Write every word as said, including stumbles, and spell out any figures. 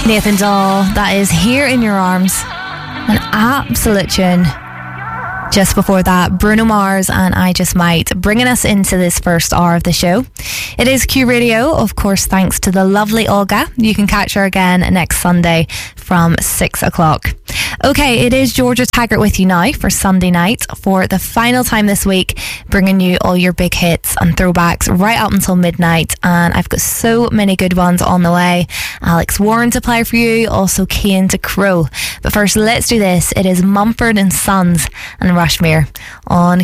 Nathan Dahl, that is Here in Your Arms. An absolute tune. Just before that, Bruno Mars and I Just Might, bringing us into this first hour of the show. It is Q Radio, of course, thanks to the lovely Olga. You can catch her again next Sunday from six o'clock. Okay, it is Georgia Taggart with you now for Sunday night for the final time this week, bringing you all your big hits and throwbacks right up until midnight. And I've got so many good ones on the way. Alex Warren to play for you, also Kane to Crow. But first, let's do this. It is Mumford and Sons and Rushmere on